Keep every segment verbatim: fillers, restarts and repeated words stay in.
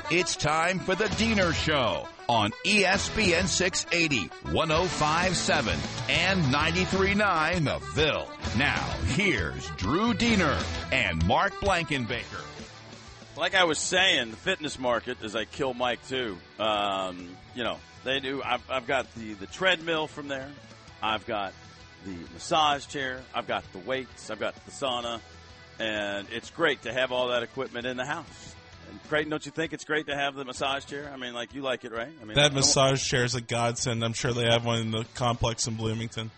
It's time for the Diener Show on E S P N six eighty, one oh five point seven, and ninety-three point nine The Ville. Now, here's Drew Diener and Mark Blankenbaker. Like I was saying, the fitness market, as I kill Mike too, um, you know, they do. I've, I've got the, the treadmill from there. I've got the massage chair. I've got the weights. I've got the sauna. And it's great to have all that equipment in the house. And Creighton, don't you think it's great to have the massage chair? I mean, like, you like it, right? I mean, that massage chair is a godsend. I'm sure they have one in the complex in Bloomington.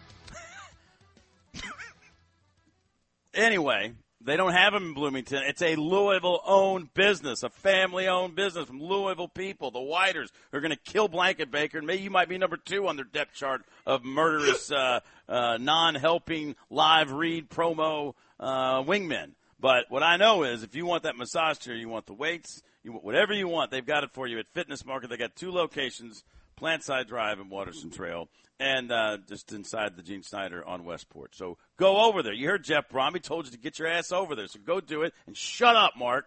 Anyway, they don't have them in Bloomington. It's a Louisville-owned business, a family-owned business from Louisville people, the Whiters, who are going to kill Blankenbaker. And maybe you might be number two on their depth chart of murderous, uh, uh, non-helping, live read promo uh, wingmen. But what I know is if you want that massage chair, you want the weights, you want whatever you want, they've got it for you at Fitness Market. They got two locations, Plantside Drive and Waterston Trail, and uh, just inside the Gene Snyder on Westport. So go over there. You heard Jeff Brom. He told you to get your ass over there. So go do it. And shut up, Mark.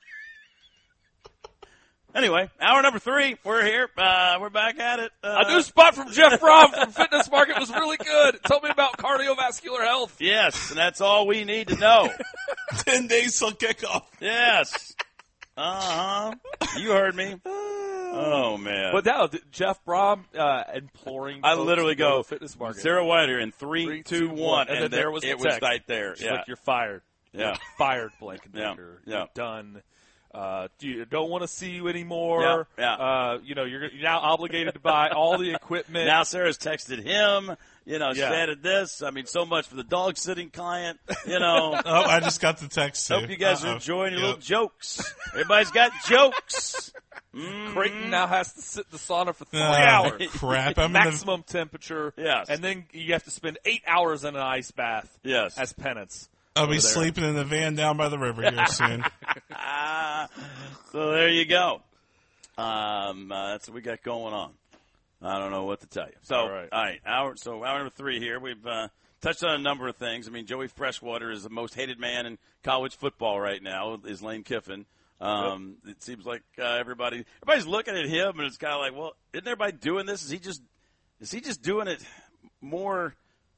Anyway, hour number three, we're here. Uh, we're back at it. Uh, A new spot from Jeff Brom from Fitness Market was really good. Tell me about cardiovascular health. Yes, and that's all we need to know. Ten days till kickoff. Yes. Uh-huh. You heard me. Oh, man. But now, Jeff Brom uh, imploring I folks literally to go, go, to Fitness Market. Sarah Whiter in three, Three, two, two, one, one. And, and then there was it the was text. right there. She's Yeah. like, you're fired. Yeah. You're fired, Blankenbaker. Yeah. Yeah. You're done. Uh, you don't want to see you anymore. Yeah. Yeah. Uh, you know, you're, you're now obligated to buy all the equipment. Now Sarah's texted him, you know, Yeah. she added this. I mean, so much for the dog sitting client, you know. Oh, I just got the text, too. Hope you guys Uh-oh. are enjoying your Yep. little jokes. Everybody's got jokes. Mm. Creighton now has to sit in the sauna for three Ah, hours. crap. I'm in the, Maximum temperature. Yes. And then you have to spend eight hours in an ice bath Yes. as penance. I'll be over there. sleeping in the van down by the river here soon. Ah, so there you go. Um, uh, that's what we got going on. I don't know what to tell you. So, All right. all right, hour, so hour number three here. We've uh, touched on a number of things. I mean, Joey Freshwater is the most hated man in college football right now, is Lane Kiffin. Um, yep. It seems like uh, everybody, everybody's looking at him, and it's kind of like, well, isn't everybody doing this? Is he just, is he just doing it more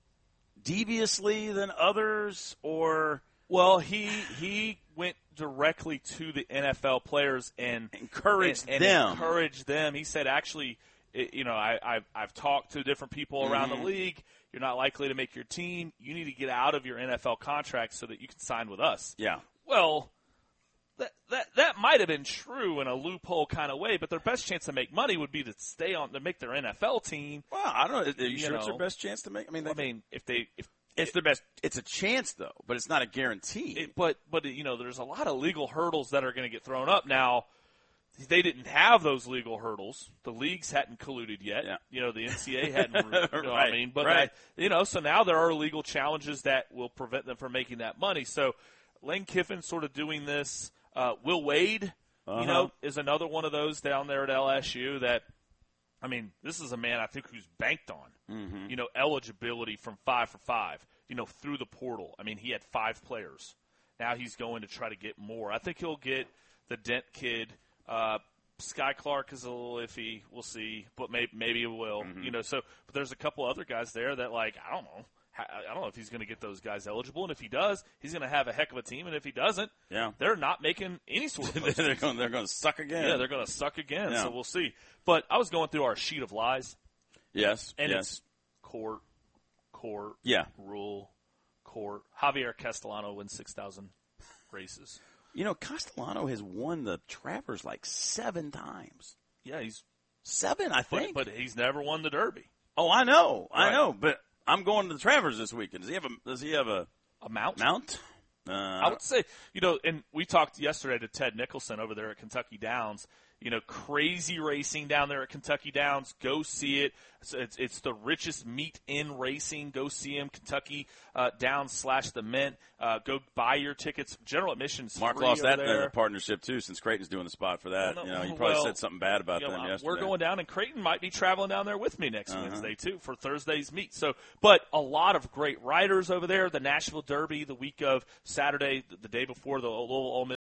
deviously than others, or? Well, he he went directly to the N F L players and encouraged and, and them. Encouraged them. He said, actually, it, you know, I, I've I've talked to different people around mm-hmm. the league. You're not likely to make your team. You need to get out of your N F L contract so that you can sign with us. Yeah. Well, that that that might have been true in a loophole kind of way, but their best chance to make money would be to stay on to make their N F L team. Well, I don't know. Are you, you sure know, it's their best chance to make? I mean, they, I mean, if they if it's their best. It's a chance, though, but it's not a guarantee. It, but but you know, there's a lot of legal hurdles that are going to get thrown up. Now, they didn't have those legal hurdles. The leagues hadn't colluded yet. Yeah. You know, the N C A A hadn't. You know right. what I mean, but right. I, you know, so now there are legal challenges that will prevent them from making that money. So, Lane Kiffin sort of doing this. Uh, Will Wade, uh-huh. you know, is another one of those down there at L S U that. I mean, this is a man I think who's banked on, mm-hmm. you know, eligibility from five for five, you know, through the portal. I mean, he had five players. Now he's going to try to get more. I think he'll get the Dent kid. Uh, Sky Clark is a little iffy. We'll see, but maybe, maybe it will. Mm-hmm. You know, so but there's a couple other guys there that, like, I don't know. I don't know if he's going to get those guys eligible, and if he does, he's going to have a heck of a team. And if he doesn't, yeah. they're not making any sort of they're going they're going to suck again. Yeah, they're going to suck again. Yeah. So we'll see. But I was going through our sheet of lies. Yes, And yes. it's court, court, yeah. rule, court. Javier Castellano wins six thousand races. You know, Castellano has won the Travers like seven times. Yeah, he's seven, I think. But, but he's never won the Derby. Oh, I know, I Right. know. But I'm going to the Travers this weekend. Does he have a? Does he have a, a mount? Mount? Uh, I would say, you know, and we talked yesterday to Ted Nicholson over there at Kentucky Downs. You know, crazy racing down there at Kentucky Downs. Go see it. It's, it's, it's the richest meet in racing. Go see him. Kentucky uh, Downs slash the Mint. Uh, go buy your tickets. General admissions. Mark free lost over that in there. the partnership too, since Creighton's doing the spot for that. Well, no, you know, you probably well, said something bad about you know, them yesterday. We're going down, and Creighton might be traveling down there with me next Uh-huh. Wednesday too for Thursday's meet. So, but a lot of great riders over there. The Nashville Derby the week of Saturday, the day before the Louisville Ole Miss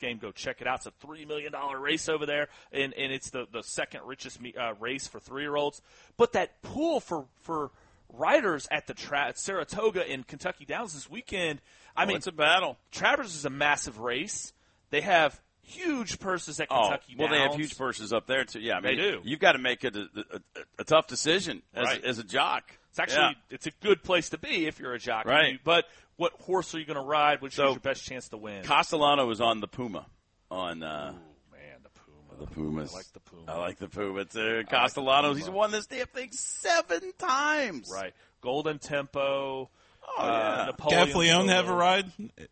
game, go check it out. It's a three million dollars race over there, and, and it's the, the second richest uh, race for three-year-olds. But that pool for, for riders at the tra- at Saratoga and Kentucky Downs this weekend, I oh, mean, it's a battle. Travers is a massive race. They have huge purses at Kentucky oh, well, Downs. they have huge purses up there, too. Yeah, I mean, they do. You've got to make it a, a, a tough decision as, right. a, as a jock. It's actually yeah. it's a good place to be if you're a jockey. Right. But what horse are you going to ride? Which so, is your best chance to win? Castellano is on the Puma. On uh, Ooh, man, the Puma. The Pumas. I like the Puma. I like the Puma, too. Castellanos, like he's won this damn thing seven times. Right. Golden Tempo. Oh, uh, yeah. Napoleon Gaffleone have a ride?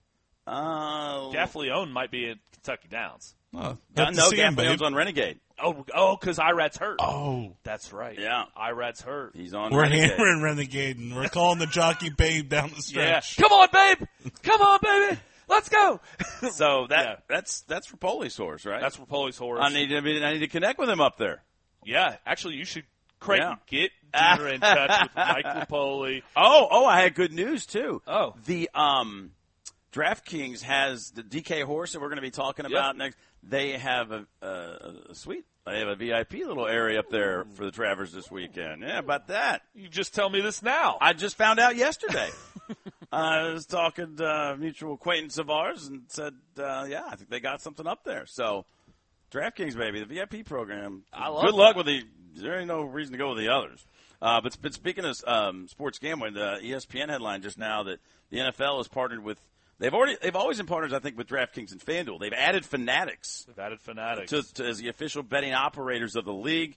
Uh, Gaffleone might be at Kentucky Downs. Oh, no, have to see him, Gaffleone's babe. on Renegade. Oh, oh, because Irad's hurt. Oh. That's right. Yeah. Irad's hurt. He's on We're Renegade. hammering Renegade, and we're calling the jockey babe down the Yeah. stretch. Come on, babe. Come on, baby. Let's go. So that Yeah. that's that's for Poli's horse, right? That's Rapoli's horse. I need to be, I need to connect with him up there. Yeah. Actually, you should, Creighton, Yeah. get Diener in touch with Mike Rapoli. Oh, oh, I had good news too. Oh. The um, DraftKings has the D K horse that we're going to be talking about next. They have a, a, a suite. They have a V I P little area up there for the Travers this weekend. Yeah, about that. You just tell me this now. I just found out yesterday. I was talking to a mutual acquaintance of ours and said, uh, yeah, I think they got something up there. So, DraftKings, baby, the V I P program. I love Good it. luck with the – there ain't no reason to go with the others. Uh, but, but speaking of um, sports gambling, the E S P N headline just now that the N F L has partnered with – They've already, they've always been partners, I think, with DraftKings and FanDuel. They've added Fanatics. They've added Fanatics. To, to, as the official betting operators of the league.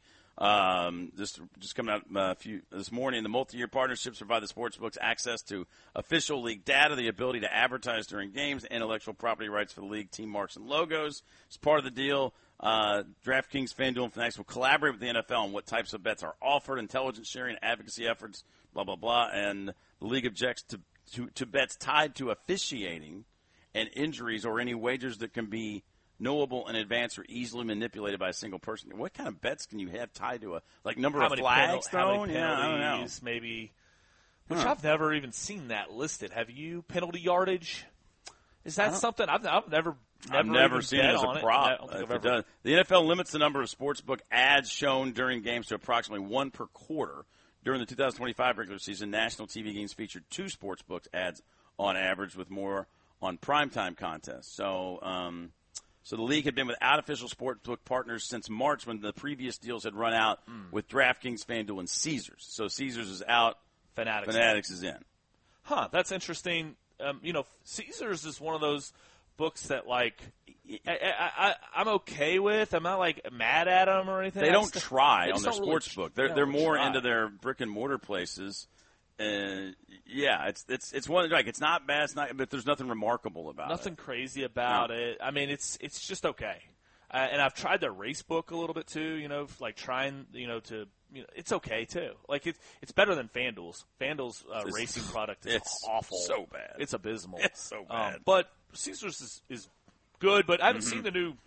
Um, just, just coming out uh, a few, this morning, the multi-year partnerships provide the sportsbooks access to official league data, the ability to advertise during games, intellectual property rights for the league, team marks, and logos. As part of the deal, uh, DraftKings, FanDuel, and Fanatics will collaborate with the N F L on what types of bets are offered, intelligence sharing, advocacy efforts, blah, blah, blah. And the league objects to To, to bets tied to officiating and injuries or any wagers that can be knowable in advance or easily manipulated by a single person. What kind of bets can you have tied to a like number how of many flags penal- how thrown? many Yeah, I don't know. penalties, maybe. Which Huh. I've never even seen that listed. Have you? Penalty yardage? Is that something I've, I've never never, I've never even seen bet it as on a it. prop. I don't think if I've it ever- does. The N F L limits the number of sportsbook ads shown during games to approximately one per quarter. During the two thousand twenty-five regular season, national T V games featured two sportsbook ads on average, with more on primetime contests. So, um, so the league had been without official sportsbook partners since March, when the previous deals had run out Mm. with DraftKings, FanDuel, and Caesars. So Caesars is out. Fanatics. Fanatics is in. Huh, that's interesting. Um, you know, Caesars is one of those books that, like, I, I, I, I'm okay with. I'm not, like, mad at them or anything. They I don't just- try they on just their don't really sports tr- book. they They're don't they're really more try. into their brick and mortar places. Uh, yeah, it's it's it's one like it's not bad, it's not, but there's nothing remarkable about Nothing it. crazy about No. it. I mean, it's it's just okay. Uh, and I've tried their race book a little bit too. You know, like trying, you know, to you know, it's okay too. Like it's it's better than FanDuel's. FanDuel's uh, It's- racing product is it's awful, so bad. It's abysmal. It's so bad. Um, but Caesars is, is good. But I haven't Mm-hmm. seen the new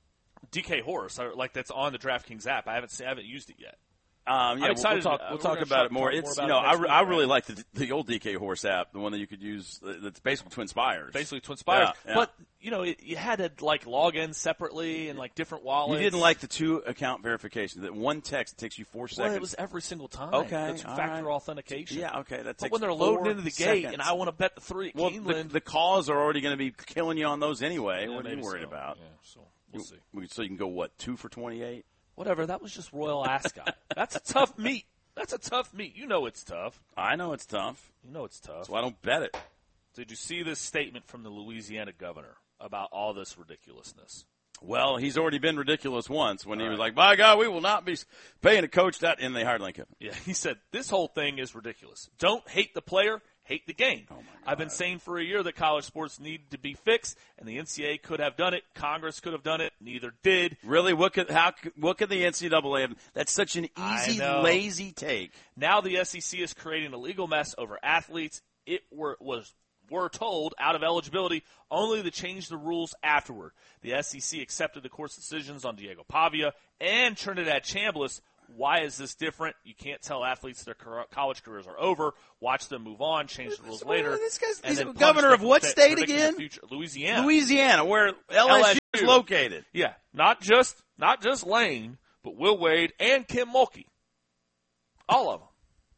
D K horse, or, like that's on the DraftKings app. I haven't seen, I haven't used it yet. Um, yeah, I'm excited. we'll, we'll talk, uh, we'll we're talk gonna about talk- it more. talk more It's about you know, it I, next re- week, I right? really like the the old D K Horse app, the one that you could use. That's basically Twin Spires. Basically, Twin Spires. Yeah, yeah. But you know, it, you had to like log in separately and like different You wallets. didn't like the two account verification. That one text takes you four Well, seconds. it was every single time. Okay, It's all factor right. authentication. Yeah, okay, that But takes when they're four loading into the seconds. gate, and I want to bet the three at Well, the, Keeneland, the calls are already going to be killing you on those anyway. yeah, what are you maybe worried so. about? Yeah, so we'll see. We- So you can go what two for twenty-eight? Whatever. That was just Royal Ascot. That's a tough meet. That's a tough meet. You know it's tough. I know it's tough, You know it's tough. so I don't bet it. Did you see this statement from the Louisiana governor about all this ridiculousness? Well, he's already been ridiculous once when he was like, "By God, we will not be paying a coach that," and they hired Lane Kiffin. Yeah, he said, this whole thing is ridiculous. Don't hate the player, hate the game. Oh, I've been saying for a year that college sports need to be fixed, and the N C double A could have done it. Congress could have done it. Neither did. Really, what could how could- what could the N C double A have? That's such an I easy, know. lazy take. Now the S E C is creating a legal mess over athletes. It were, was were told out of eligibility only to change the rules afterward. The S E C accepted the court's decisions on Diego Pavia and Trinidad Chambliss. Why is this different? You can't tell athletes their cor- college careers are over. Watch them move on, change the rules Well, later. this guy's- and he's then the punish governor them of what for state predicting the again? future. Louisiana. Louisiana, where L S U located. Yeah, not just not just Lane, but Will Wade and Kim Mulkey. All of them.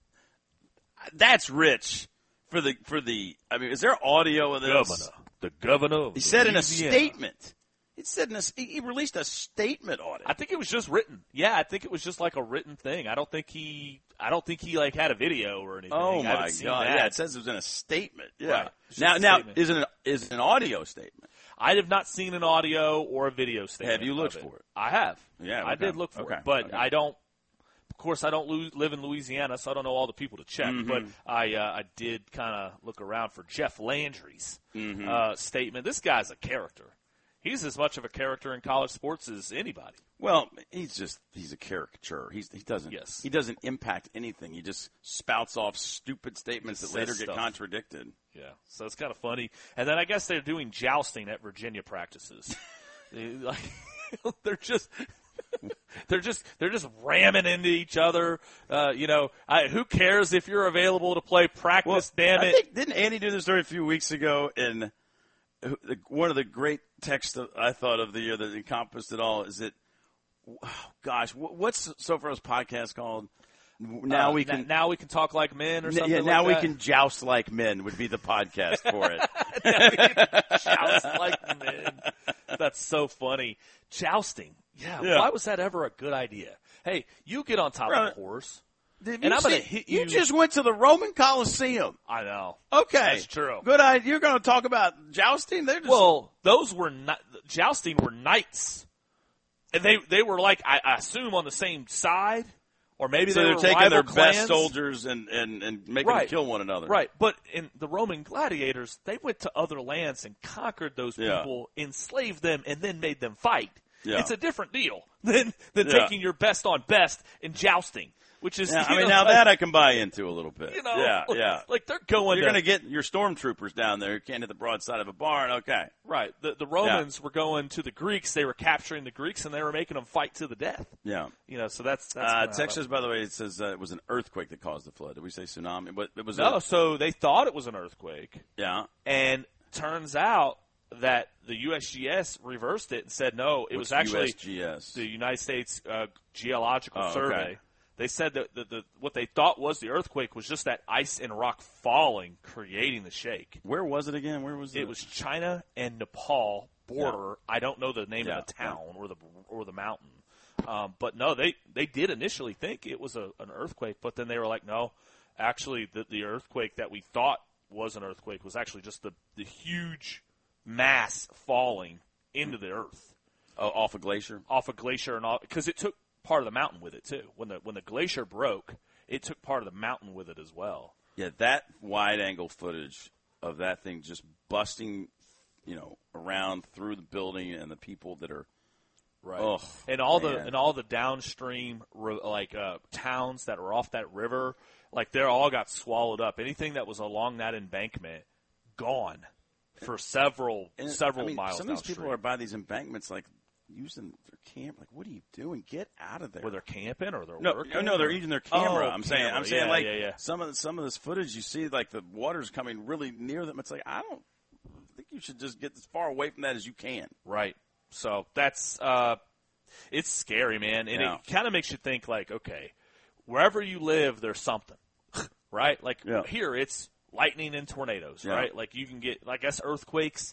That's rich for the for the. I mean, is there audio of this? Governor, the governor. Of He said in a Louisiana. statement. He said in a, he released a statement on it. I think it was just written. Yeah, I think it was just like a written thing. I don't think he. I don't think he like had a video or anything. Oh I my haven't seen god! that. Yeah, it says it was in a statement. Yeah. Right. It's Now, just a now statement. is it an, is it an audio statement? I have not seen an audio or a video statement. Have you looked of for it? I have. Yeah, I okay. did look for Okay. it, but Okay. I don't. Of course, I don't lo- live in Louisiana, so I don't know all the people to check. Mm-hmm. But I, uh, I did kind of look around for Jeff Landry's Mm-hmm. uh, statement. This guy's a character. He's as much of a character in college sports as anybody. Well, he's just he's a caricature. He's he doesn't Yes. he doesn't impact anything. He just spouts off stupid statements that Says later get stuff. contradicted. Yeah, so it's kind of funny. And then I guess they're doing jousting at Virginia practices. They, like, they're just. They're just they're just ramming into each other. Uh, you know, I, who cares if you're available to play practice? damn I it! think, didn't Andy do this story a few weeks ago? And one of the great texts that I thought of the year that encompassed it all is that, oh, gosh, what's Sofaro's podcast called? Now Uh, we n- can now we can talk like men or N- something. yeah, like now we that. can joust like men would be the podcast for it. Now we can joust like men. That's so funny. Jousting. Yeah, Yeah. Why was that ever a good idea? Hey, you get on top Right. of a horse. Did And you I'm gonna see- hit You you- just went to the Roman Coliseum. I know. Okay, That's true. Good idea. You're going to talk about jousting? They're just Well, those were not, jousting were knights, and they they were like I, I assume on the same side, or maybe so they they're were taking rival their clans. best soldiers and and and making Right. them kill one another. Right, but in the Roman gladiators, they went to other lands and conquered those Yeah. people, enslaved them, and then made them fight. Yeah. It's a different deal than than Yeah. taking your best on best and jousting, which is Yeah, you I mean, know, now like, that I can buy into a little bit. you know, yeah, yeah. like they're going You're to going to get your stormtroopers down there who can't hit the broadside of a barn. Okay. right. The the Romans were going to the Greeks; they were capturing the Greeks, and they were making them fight to the death. Yeah. You know, so that's that's Uh, kinda how that Texas, by the way, it says uh, it was an earthquake that caused the flood. Did we say tsunami? But it was No, a, so they thought it was an earthquake, yeah. and turns out that the U S G S reversed it and said no, it What's was actually U S G S? the United States uh, Geological Oh, okay. Survey. They said that the, the, what they thought was the earthquake was just that ice and rock falling, creating the shake. Where was it again? Where was it? It was China and Nepal border. I don't know the name Yeah, of the town or the or the mountain. Um, but no, they, they did initially think it was a, an earthquake, but then they were like, no, actually the, the earthquake that we thought was an earthquake was actually just the, the huge mass falling into the earth oh, off a glacier. off a glacier and all, because it took part of the mountain with it too. When the when the glacier broke, it took part of the mountain with it as well. Yeah, that wide angle footage of that thing just busting, you know, around through the building and the people that are Right. Oh, and all man. the and all the downstream like uh, towns that were off that river, like they all got swallowed up. Anything that was along that embankment, gone for several And, several I mean, miles. Some of these downstream. people are by these embankments, like using their camera. Like, what are you doing? Get out of there! Where they're camping or they're no, working. no, no, they're or- using their camera. Oh, I'm saying, camera. I'm saying, Yeah, like yeah, yeah. some of the, some of this footage you see, like the water's coming really near them. It's like I don't think you should just get as far away from that as you can. Right. So that's uh, it's scary, man, and Yeah. it kind of makes you think like, okay, wherever you live, there's something, right? Like Yeah. here, it's lightning and tornadoes, Yeah. right? Like you can get, I guess, earthquakes.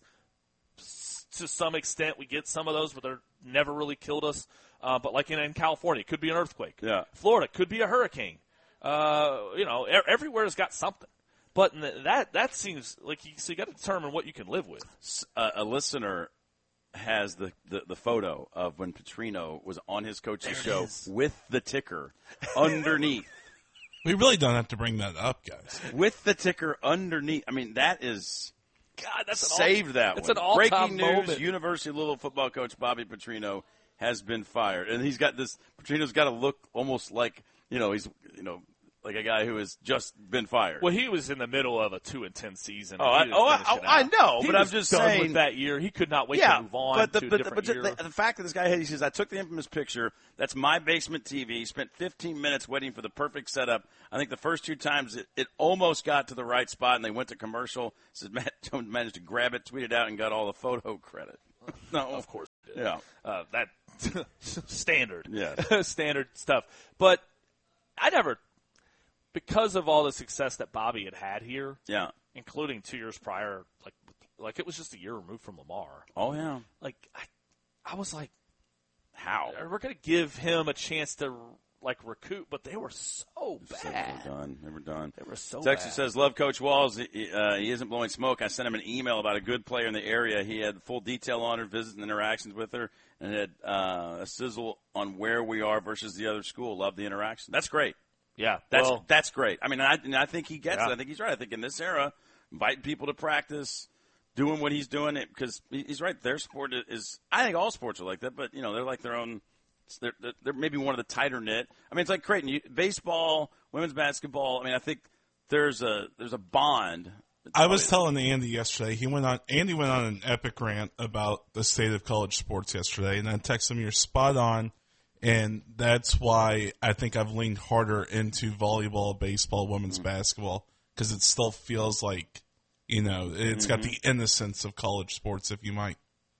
S- To some extent, we get some of those, but they're never really killed us. Uh, but like in, in California, it could be an earthquake. Yeah. Florida could be a hurricane. Uh, you know, e- everywhere's got something. But in the, that that seems like you, so you got to determine what you can live with. S- Uh, a listener has the, the, the photo of when Petrino was on his coach's show with the ticker underneath. We really don't have to bring that up, guys. With the ticker underneath. I mean, that is God, that's an all, save that It's one. an all-time Breaking news: moment. University of Louisville football coach Bobby Petrino has been fired, and he's got this. Petrino's got to look almost like you know he's you know like a guy who has just been fired. Well, he was in the middle of a two and ten season. Oh, I- He was oh, I- finishing I out. know, He but I'm was just done saying- with that year. He could not wait yeah, to move on but the, to a but, different but year. the, the fact that this guy had, he says, I took the infamous picture. That's my basement T V. Spent fifteen minutes waiting for the perfect setup. I think the first two times it, it almost got to the right spot, and they went to commercial. Says Matt Jones managed to grab it, tweet it out, and got all the photo credit. No, of course. Yeah. Uh, that standard. Yeah. Standard stuff. But I never, because of all the success that Bobby had had here, Yeah. including two years prior, like like it was just a year removed from Lamar. Oh, yeah. Like, I, I was like, How? we're going to give him a chance to, like, recoup, but they were so bad. They were done. They were done. They were so Texas bad. says, love Coach Walls. He, uh, he isn't blowing smoke. I sent him an email about a good player in the area. He had full detail on her, visits and interactions with her, and had uh, a sizzle on where we are versus the other school. Love the interaction. That's great. Yeah. That's well, that's great. I mean, I, and I think he gets Yeah. it. I think he's right. I think in this era, inviting people to practice, doing what he's doing, because he's right. Their sport is, I think all sports are like that, but, you know, they're like their own, they're, they're maybe one of the tighter knit. I mean, it's like Creighton, you, baseball, women's basketball. I mean, I think there's a there's a bond. I was telling Andy yesterday. He went on. Andy went on an epic rant about the state of college sports yesterday, and I texted him, "You're spot on," and that's why I think I've leaned harder into volleyball, baseball, women's mm-hmm. basketball, because it still feels like, you know, it's mm-hmm. got the innocence of college sports, if you might.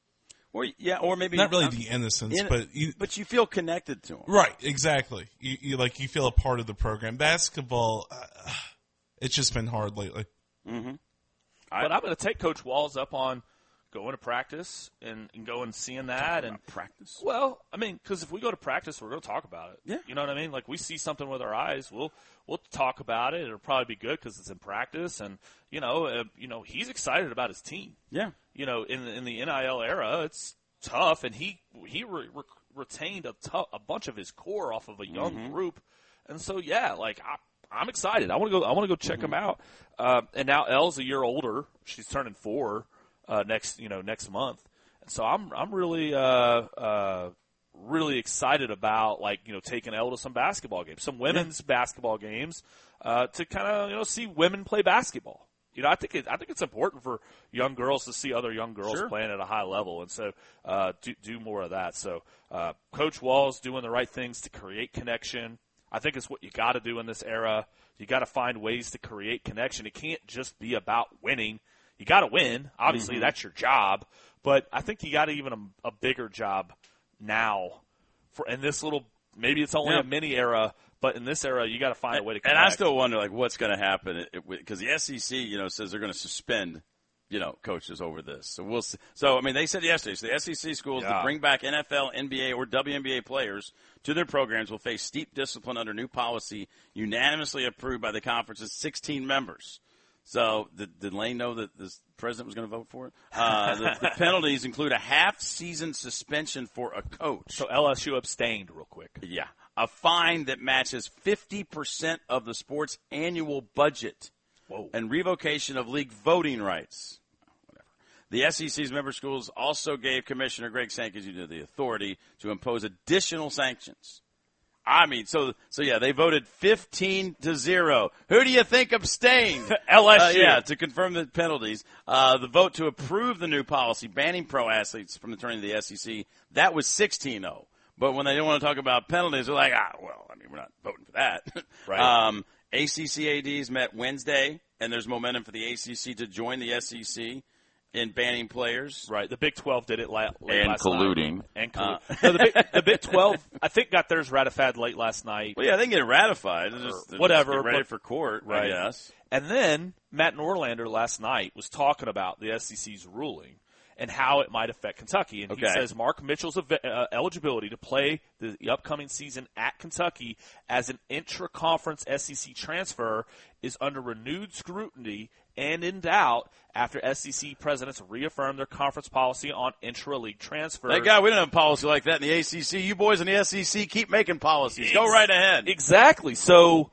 Or yeah, or maybe not really um, the innocence, in, but you, but you feel connected to them, right? Exactly. You, you like you feel a part of the program. Basketball, uh, it's just been hard lately. Mm-hmm. But I, I'm going to take Coach Walls up on going to practice and, and going and seeing that and practice. Well, I mean, because if we go to practice, we're going to talk about it. Yeah, you know what I mean. Like we see something with our eyes, we'll we'll talk about it. It'll probably be good because it's in practice, and you know, uh, you know, he's excited about his team. Yeah, you know, in the, in the N I L era, it's tough, and he he re- re- retained a, t- a bunch of his core off of a young mm-hmm. group, and so yeah, like I, I'm excited. I want to go. I want to go check mm-hmm. him out. Uh, and now Elle's a year older; she's turning four uh, next you know next month, and so I'm I'm really uh, uh, really excited about like you know taking Elle to some basketball games, some women's yeah. basketball games, uh, to kind of you know see women play basketball. You know, I think it, I think it's important for young girls to see other young girls sure. playing at a high level, and so uh, do do more of that. So, uh, Coach Walls doing the right things to create connection. I think it's what you got to do in this era. You got to find ways to create connection. It can't just be about winning. You got to win. Obviously, mm-hmm. that's your job. But I think you got even a, a bigger job now. For in this little, maybe it's only yeah. a mini era. But in this era, you got to find a way to connect. And I still wonder, like, what's going to happen because the S E C, you know, says they're going to suspend, you know, coaches over this. So we'll see. So I mean, they said yesterday, so the S E C schools yeah. that bring back N F L, N B A, or W N B A players to their programs will face steep discipline under new policy unanimously approved by the conference's sixteen members. So did, did Lane know that the president was going to vote for it? Uh, the, the penalties include a half-season suspension for a coach. So L S U abstained real quick. Yeah. A fine that matches fifty percent of the sport's annual budget. Whoa. And revocation of league voting rights. Whatever. The S E C's member schools also gave Commissioner Greg Sankey the authority to impose additional sanctions. I mean, so so yeah, they voted fifteen to zero. Who do you think abstained? L S U. Uh, yeah, to confirm the penalties. Uh, the vote to approve the new policy banning pro athletes from returning to the S E C, that was sixteen oh. But when they don't want to talk about penalties, they're like, ah, well, I mean, we're not voting for that. Right. Um, A C C A Ds met Wednesday, and there's momentum for the A C C to join the S E C in banning players. Right. The Big twelve did it la- late and last colluding. night. And colluding. Uh, no, the, Big, the Big twelve, I think, got theirs ratified late last night. Well, yeah, they can get it ratified. They're just, they're whatever. Just get ready but, for court, right. I guess. And then Matt Norlander last night was talking about the S E C's ruling and how it might affect Kentucky. And okay. he says Mark Mitchell's uh, eligibility to play the, the upcoming season at Kentucky as an intra-conference S E C transfer is under renewed scrutiny and in doubt after S E C presidents reaffirmed their conference policy on intra-league transfers. Thank God we don't have a policy like that in the A C C. You boys in the S E C keep making policies. Go right ahead. Exactly. So,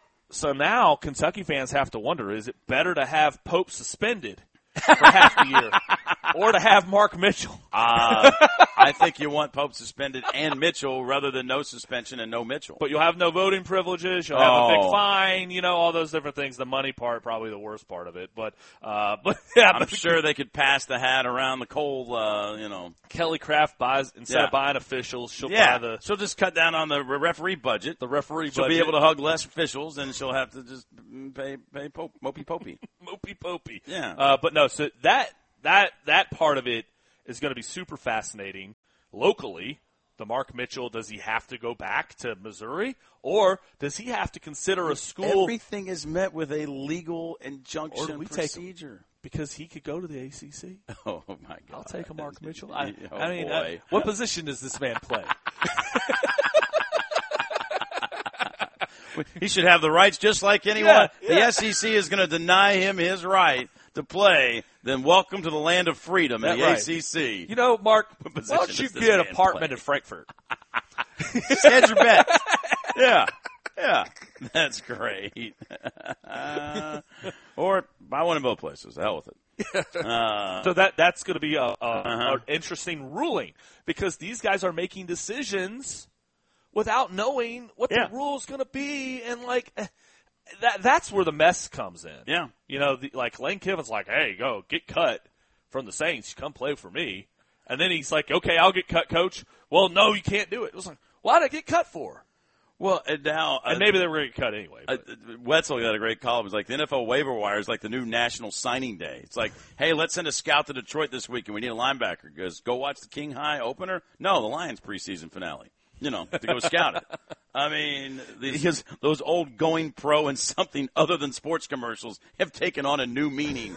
so now Kentucky fans have to wonder, is it better to have Pope suspended for half the year or to have Mark Mitchell? Uh, I think you want Pope suspended and Mitchell rather than no suspension and no Mitchell. But you'll have no voting privileges. You'll have oh. a big fine. You know, all those different things. The money part, probably the worst part of it. But, uh, but yeah, I'm but, sure they could pass the hat around the coal. Uh, you know, Kelly Craft buys instead yeah. of buying officials, she'll yeah. buy the. She'll just cut down on the referee budget. The referee. She'll budget. be able to hug less officials, and she'll have to just pay pay Pope, Mopey Popey. Mopey Popey. Yeah. Uh, but no, so that that that part of it is going to be super fascinating. locally, the Mark Mitchell, does he have to go back to Missouri? Or does he have to consider a school? Everything is met with a legal injunction Or do we procedure. Take because he could go to the A C C. Oh, my God. I'll take a Mark Mitchell. I, oh, I mean, boy. uh, what position does this man play? He should have the rights just like anyone. Yeah, yeah. The S E C is going to deny him his right to play. Then welcome to the land of freedom in the right. A C C. You know, Mark, why position don't you does this get an man apartment play? in Frankfurt? Hedge your bet. Yeah. Yeah. That's great. Uh, or buy one in both places. The hell with it. Uh, So that that's going to be a, a, Uh-huh. an interesting ruling because these guys are making decisions without knowing what Yeah. the rule is going to be, and like eh, that that's where the mess comes in. Yeah. You know, the, like Lane Kiffin's like, "Hey, go get cut from the Saints, come play for me," and then he's like, "Okay, I'll get cut, coach." Well, no, you can't do it. It was like, why did I get cut for? well, and now. And uh, maybe they were going to get cut anyway. Uh, But. Wetzel got a great column. It's like the N F L waiver wire is like the new national signing day. It's like, hey, let's send a scout to Detroit this week, and we need a linebacker. Because go watch the King High opener. No, the Lions preseason finale. You know, to go scout it. I mean, these, those old going pro and something other than sports commercials have taken on a new meaning.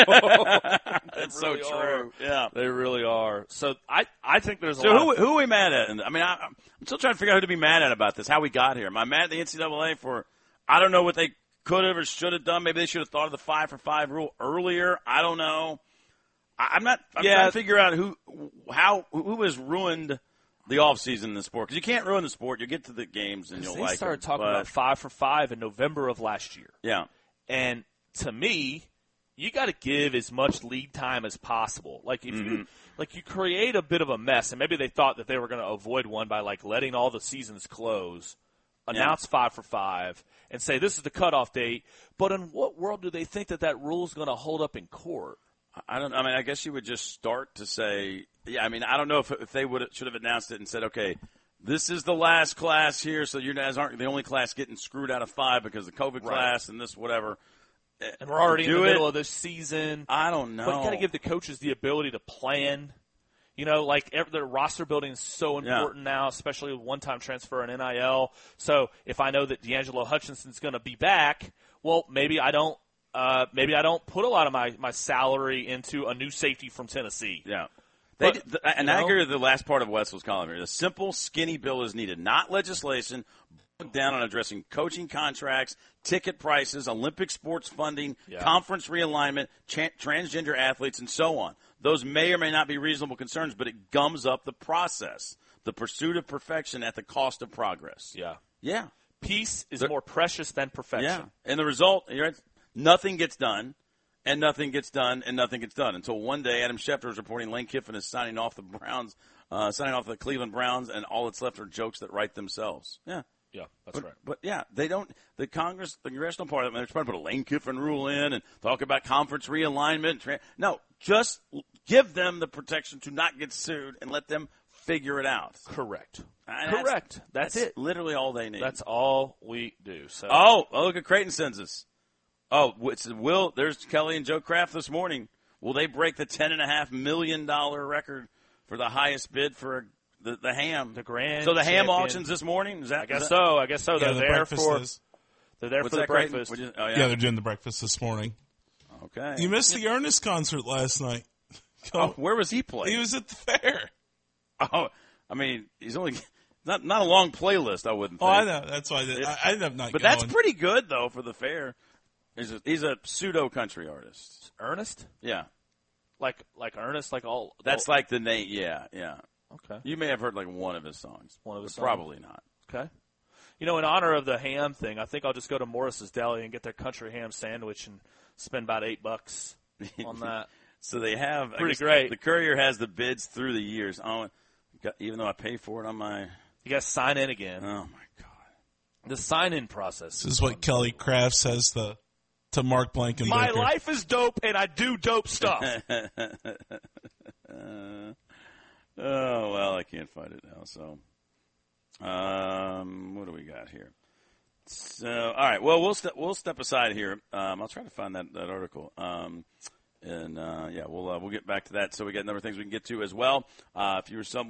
That's really so are. true. Yeah. They really are. So I, I think there's a So lot who of, who are we mad at? And I mean, I, I'm still trying to figure out who to be mad at about this. How we got here? Am I mad at the N C double A for? I don't know what they could have or should have done. Maybe they should have thought of the five for five rule earlier. I don't know. I, I'm not. I'm Yeah. trying to figure out who, how, who has ruined the offseason in the sport, because you can't ruin the sport. You get to the games and you'll they like started them, talking but, about five for five in November of last year. yeah. And to me, you got to give as much lead time as possible. Like if Mm-hmm. you like you create a bit of a mess, and maybe they thought that they were going to avoid one by like letting all the seasons close, announce five for five, and say this is the cutoff date. But in what world do they think that that rule is going to hold up in court? I don't. I mean, I guess you would just start to say, yeah. I mean, I don't know if if they would should have announced it and said, okay, this is the last class here, so you guys aren't the only class getting screwed out of five because of the COVID Right. class and this whatever. And we're already in Do the it. middle of this season. I don't know. But you got to give the coaches the ability to plan. You know, like every, the roster building is so Yeah. important now, especially with one-time transfer and N I L. So if I know that D'Angelo Hutchinson's going to be back, well, maybe I don't. Uh, maybe I don't put a lot of my, my salary into a new safety from Tennessee. Yeah. They, But, th- and you I know- agree with the last part of Wetzel's column here. The simple, skinny bill is needed, not legislation. Bogged down on addressing coaching contracts, ticket prices, Olympic sports funding, Yeah. conference realignment, tra- transgender athletes, and so on. Those may or may not be reasonable concerns, but it gums up the process, the pursuit of perfection at the cost of progress. Yeah. Yeah. Peace is There- more precious than perfection. Yeah. And the result, you're right, nothing gets done, and nothing gets done, and nothing gets done. Until one day, Adam Schefter is reporting Lane Kiffin is signing off the Browns, uh, signing off the Cleveland Browns, and all that's left are jokes that write themselves. Yeah. Yeah, that's But, right. but yeah, they don't. The Congress, the congressional part of it, they're trying to put a Lane Kiffin rule in and talk about conference realignment. Tra- no, just give them the protection to not get sued and let them figure it out. Correct. And that's- Correct. That's, it. Literally all they need. That's all we do. So oh, oh, look at Creighton sends us. Oh, it's Will. There's Kelly and Joe Kraft this morning. Will they break the ten and a half million dollar record for the highest bid for the the ham? The grand So the ham champion. auctions this morning. Is that? I guess is that, so. I guess so. Yeah, They're the there breakfast for is. they're there What's for the that, Creighton? breakfast. What is- oh, Yeah, they're doing the breakfast this morning. Okay. You missed the Ernest concert last night. Oh, where was he playing? He was at the fair. Oh, I mean, he's only not not a long playlist. I wouldn't Oh, think. I know. That's why I, did. I, I ended up not But going. that's pretty good though for the fair. He's a, he's a pseudo country artist. Ernest, Yeah, like like Ernest, like all. that's all, like the name. Yeah, yeah. okay. You may have heard like one of his songs. One of his but songs. Probably not. Okay. You know, in honor of the ham thing, I think I'll just go to Morris's Deli and get their country ham sandwich and spend about eight bucks on that. So they have I Pretty guess great. The Courier has the bids through the years. Oh, got- even though I pay for it on my. You got to sign in again. Oh my God. The sign-in process. This is what Kelly Kraft says to to Mark Blankenbaker. My life is dope, and I do dope stuff. Uh, oh well, I can't find it now. So, um, what do we got here? So, all right. Well, we'll step we'll step aside here. Um, I'll try to find that, that article. Um, and uh, yeah, we'll uh, we'll get back to that. So we got other things we can get to as well. Uh, if you were someone